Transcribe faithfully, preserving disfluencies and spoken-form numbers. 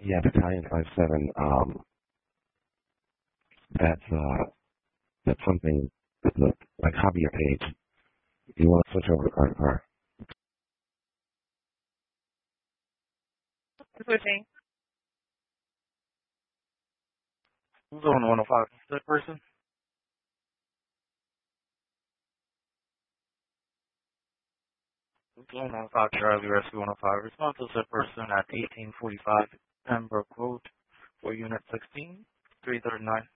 Yeah, Battalion five seven. Um, that's uh, that's something that's like hobby your page. You want to switch over to car to car. Switching. Who's on one oh five? That person? Who's on one oh five Charlie Rescue one oh five? Response to said person at eighteen forty-five Pembroke Road for Unit sixteen, three thirty-nine.